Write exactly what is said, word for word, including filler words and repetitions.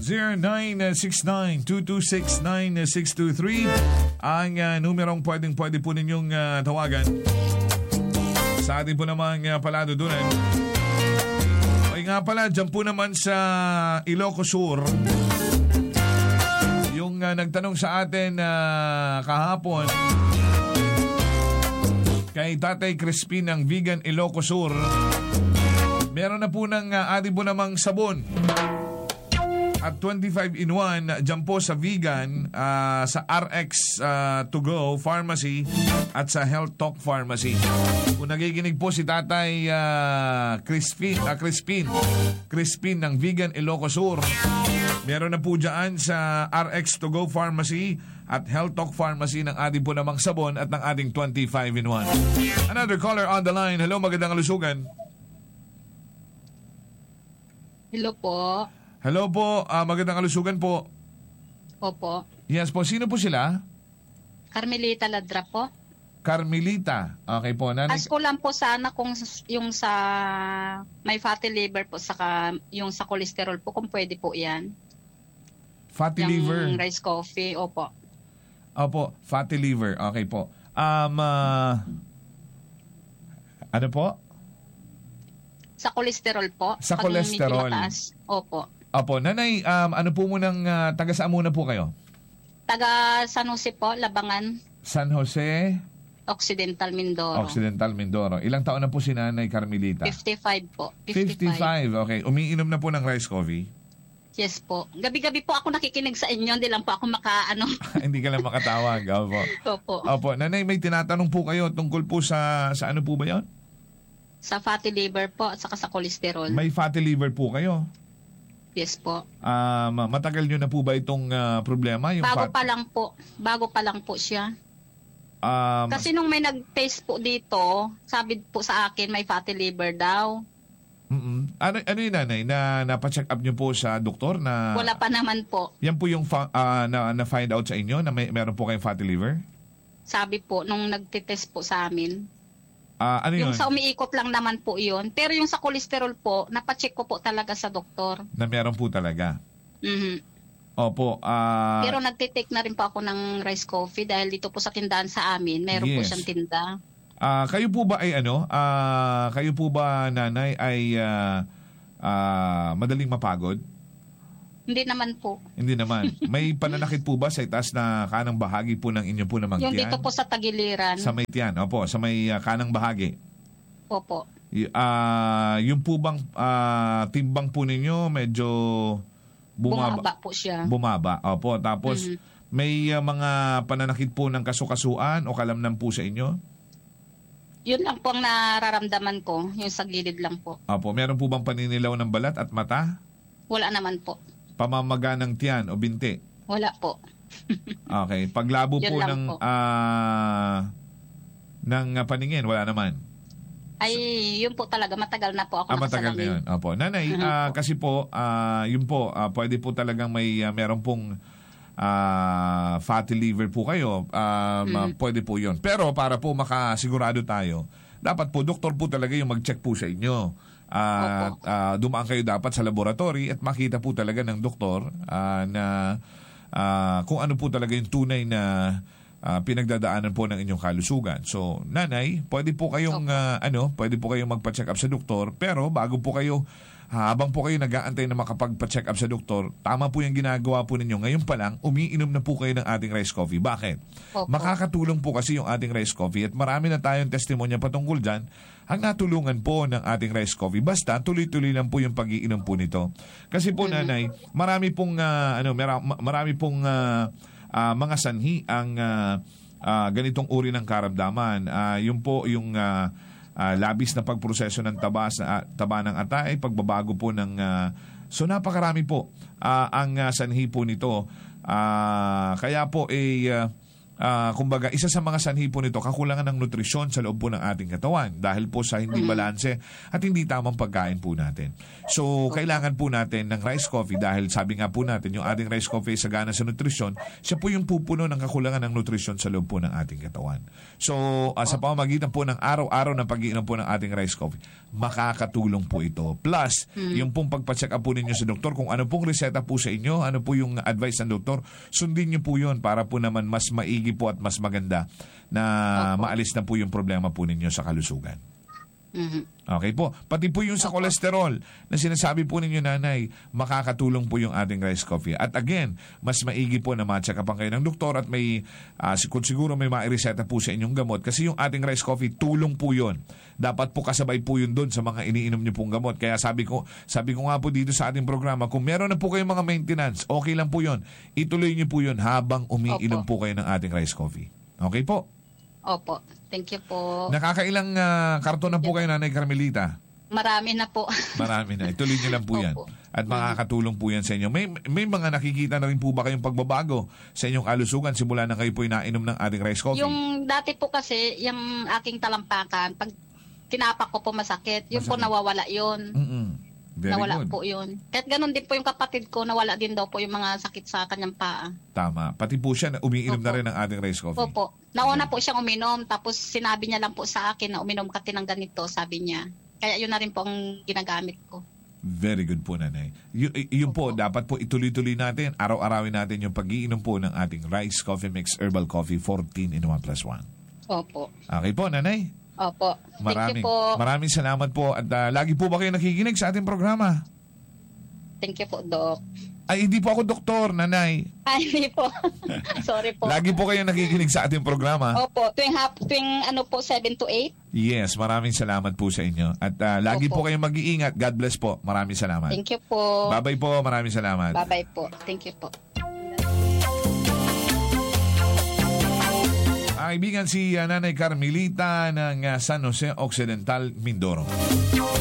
zero nine six nine two two six nine six two three ang uh, numerong pwedeng pwede po ninyong uh, tawagan sa ating po namang uh, paladudunan. Ay nga pala, dyan po naman sa Ilocos Sur, yung uh, nagtanong sa atin uh, kahapon kay Tatay Crispin ng Vegan Ilocos Sur, meron na po ng uh, ating po namang sabon at twenty-five in one dyan po sa Vegan, uh, sa R X uh, To Go Pharmacy at sa Health Talk Pharmacy. Kung nagiginig po si Tatay uh, Crispin, uh, Crispin Crispin ng Vegan Ilocos Sur, meron na po dyan sa R X To Go Pharmacy at Health Talk Pharmacy ng ating po namang sabon at ng ating twenty-five in one. Another caller on the line. Hello, magandang kalusugan. Hello po. Hello po, uh, magandang kalusugan po. Opo. Yes po, sino po sila? Carmelita Ladra po. Carmelita. Okay po. Nanay... Ask ko lang po sana kung yung sa may fatty liver po, saka yung sa cholesterol po, kung pwede po yan. Fatty yung liver. Yung rice coffee, opo. Opo, fatty liver. Okay po. Um, uh, ano po? Sa cholesterol po. Sa pag cholesterol. medyo mataas. Opo. Opo. Nanay, um, ano po munang, uh, taga saan muna po kayo? Taga San Jose po, Labangan. San Jose? Occidental Mindoro. Occidental Mindoro. Ilang taon na po si Nanay Carmelita? fifty-five po. fifty-five. Okay. Umiinom na po ng rice coffee? Yes po. Gabi-gabi po ako nakikinig sa inyo. Hindi lang po ako maka, ano. Hindi ka lang makatawag. Opo. Opo. Opo. Nanay, may tinatanong po kayo tungkol po sa, sa ano po ba yun? Sa fatty liver po at saka sa cholesterol. May fatty liver po kayo? Yes po. Um, matagal nyo na po ba itong uh, problema? Yung Bago fat... pa lang po. Bago pa lang po siya. Um, Kasi nung may nag-test po dito, sabi po sa akin may fatty liver daw. mm-mm. Ano, ano yun, Nanay? Na, napacheck up nyo po sa doktor na... Wala pa naman po. Yan po yung fa- uh, na, na-find out sa inyo na may, meron po kayong fatty liver? Sabi po, nung nagtitest po sa amin. Uh, ano yun? Yung sa umiikot lang naman po yun. Pero yung sa cholesterol po, napacheck ko po talaga sa doktor. Na meron po talaga? Mhm. Opo. Uh, Pero nagtitake na rin po ako ng rice coffee dahil dito po sa tindahan sa amin, meron po Yes. siyang tinda. Uh, kayo po ba ay ano? Uh, kayo po ba, Nanay, ay uh, uh, madaling mapagod? Hindi naman po. Hindi naman. May pananakit po ba sa itaas na kanang bahagi po ng inyo po namang Yung tiyan? dito po sa tagiliran. Sa may tiyan, opo. Sa may uh, kanang bahagi. Opo. Y- uh, yung po bang uh, timbang po ninyo medyo bumaba? Bumaba po siya. Bumaba, opo. Tapos Mhm. may uh, mga pananakit po ng kasukasuan o kalamnan po sa inyo? Yun lang po ang nararamdaman ko, yung sa gilid lang po. Opo. Meron po bang paninilaw ng balat at mata? Wala naman po. Pamamaga ng tiyan o binti? Wala po. Okay. Paglabo Yun po lang ng po. uh, ng uh, paningin, wala naman? Ay, yun po talaga. Matagal na po ako Ah, matagal na yun. nakasalamin. Opo. Nanay, Mhm ah, po. kasi po, ah, yun po, ah, pwede po talagang may, ah, meron pong ah, fatty liver po kayo. Um, ah, pwede po yun. Pero para po makasigurado tayo, dapat po, doktor po talaga yung mag-check po sa inyo. At ah, dumaan kayo dapat sa laboratory at makita po talaga ng doktor ah, na ah, kung ano po talaga yung tunay na Uh, pinagdadaanan po ng inyong kalusugan. So, Nanay, pwede po kayong uh, ano, pwede po kayong magpa-check up sa doktor, pero bago po kayo habang po kayo nag-aantay na makapagpa-check up sa doktor, tama po yung ginagawa po ninyo. Ngayon pa lang, umiinom na po kayo ng ating rice coffee. Bakit? Opo. Makakatulong po kasi yung ating rice coffee at marami na tayong testimonya patungkol dyan ang natulungan po ng ating rice coffee. Basta tuloy-tuloy lang po yung pag-iinom po nito. Kasi po, mm-hmm. Nanay, marami pong uh, ano, marami pong uh, Uh, mga sanhi ang uh, uh, ganitong uri ng karamdaman. Uh, yung po yung uh, uh, labis na pagproseso ng taba, sa, uh, taba ng atay, pagbabago po ng... Uh, so napakarami po uh, ang uh, sanhi po nito. Uh, kaya po eh, uh, Uh, kumbaga, isa sa mga sanhi po nito, kakulangan ng nutrisyon sa loob po ng ating katawan dahil po sa hindi balanse at hindi tamang pagkain po natin. So, kailangan po natin ng rice coffee dahil sabi nga po natin, yung ating rice coffee ay sagana sa nutrisyon, siya po yung pupuno ng kakulangan ng nutrisyon sa loob po ng ating katawan. So, uh, sa pamamagitan po ng araw-araw na pag-iinom po ng ating rice coffee, makakatulong po ito. Plus, mm. yung pong pagpacheck up po ninyo sa doktor, kung ano pong reseta po sa inyo, ano po yung advice ng doktor, sundin nyo po yun para po naman mas maigi po at mas maganda na Opo. maalis na po yung problema po ninyo sa kalusugan. Mm-hmm. Okay po. Pati po yung sa cholesterol na sinasabi po ninyo, nanay, makakatulong po yung ating rice coffee. At again, mas maigi po na ma-check up kayo ng doktor at may, uh, kung siguro may maireseta po sa inyong gamot. Kasi yung ating rice coffee, tulong po yun. Dapat po kasabay po yun doon sa mga iniinom nyo pong gamot. Kaya sabi ko, sabi ko nga po dito sa ating programa, kung meron na po kayong mga maintenance, okay lang po yun. Ituloy nyo po yun habang umiinom Opo. po kayo ng ating rice coffee. Okay po? Opo. Thank you po. Nakakailang uh, karton na po kayo, Nanay Carmelita? Marami na po. Marami na. Ituloy niyo lang po yan. Opo. At makakatulong po yan sa inyo. May, may mga nakikita na rin po ba kayong pagbabago sa inyong kalusugan simula na kayo po inainom ng ating rice coffee? Yung dati po kasi, yung aking talampakan, pag tinapak ko po masakit, yun Masakit. po nawawala yun. Mm-mm. Very nawala good. po yun. Kahit ganun din po yung kapatid ko, nawala din daw po yung mga sakit sa kanyang paa. Tama. Pati po siya na umiinom Opo. na rin ng ating rice coffee. Opo. Nauna po siyang uminom, tapos sinabi niya lang po sa akin na uminom ka ng ganito, sabi niya. Kaya yun na rin po ang ginagamit ko. Very good po, Nanay. Y- y- yun po, dapat po ituloy-tuloy natin, araw-arawin natin yung pag-iinom po ng ating Rice Coffee Mix Herbal Coffee fourteen in one plus one. Opo. Okay po, Nanay? Opo. Maraming, Thank you po. maraming salamat po. At uh, lagi po ba kayo nakikinig sa ating programa? Thank you po, Doc. Ay, hindi po ako doktor, Nanay. Ay, hindi po. Sorry po. Lagi po kayo nakikinig sa ating programa. Opo. Tuwing, hap, tuwing ano po, seven to eight. Yes, maraming salamat po sa inyo. At uh, lagi Opo. po kayong mag-iingat. God bless po. Maraming salamat. Thank you po. Bye-bye po. Maraming salamat. Bye-bye po. Thank you po. Kaibigan si uh, Nanay Carmelita ng uh, San Jose Occidental, Mindoro.